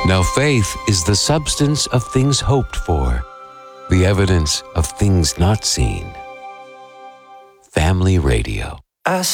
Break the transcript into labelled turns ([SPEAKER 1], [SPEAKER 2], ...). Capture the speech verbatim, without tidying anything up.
[SPEAKER 1] Now faith is the substance of things hoped for, the evidence of things not seen. Family Radio.
[SPEAKER 2] I